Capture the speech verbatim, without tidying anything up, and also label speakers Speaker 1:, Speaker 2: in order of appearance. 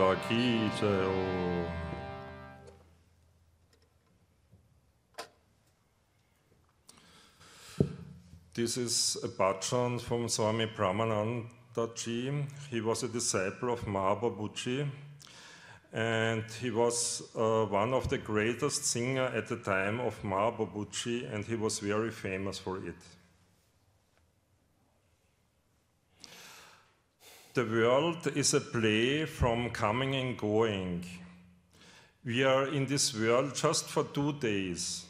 Speaker 1: Mata Ki Jai Om. This is a bhajan from Swami Brahmananda Ji. He was a disciple of Mahaprabhuji, and he was uh, one of the greatest singers at the time of Mahaprabhuji, and he was very famous for it. The world is a play from coming and going. We are in this world just for two days.